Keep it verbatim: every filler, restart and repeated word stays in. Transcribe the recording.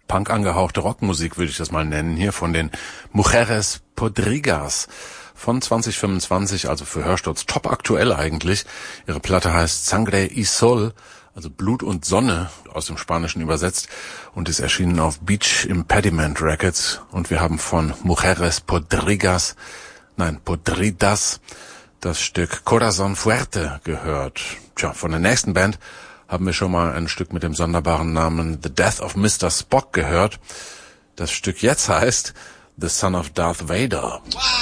Punk angehauchte Rockmusik, würde ich das mal nennen, hier von den Mujeres Podrigas von zwanzig fünfundzwanzig, also für Hörsturz top aktuell eigentlich. Ihre Platte heißt Sangre y Sol, also Blut und Sonne, aus dem Spanischen übersetzt, und ist erschienen auf Beach Impediment Records. Und wir haben von Mujeres Podrigas, nein, Podridas, das Stück Corazón Fuerte gehört. Tja, von der nächsten Band haben wir schon mal ein Stück mit dem sonderbaren Namen The Death of Mister Spock gehört. Das Stück jetzt heißt The Son of Darth Vader. Wow.